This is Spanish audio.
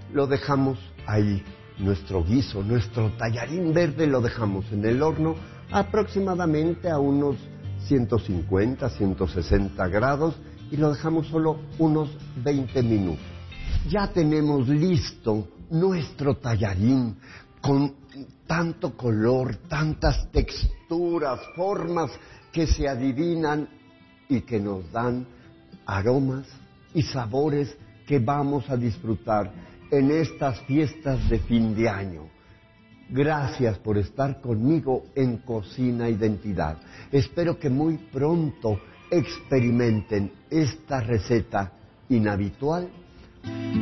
lo dejamos ahí. Nuestro guiso, nuestro tallarín verde lo dejamos en el horno aproximadamente a unos 150, 160 grados y lo dejamos solo unos 20 minutos. Ya tenemos listo nuestro tallarín con tanto color, tantas texturas, formas que se adivinan y que nos dan aromas y sabores que vamos a disfrutar en estas fiestas de fin de año. Gracias por estar conmigo en Cocina Identidad. Espero que muy pronto experimenten esta receta inhabitual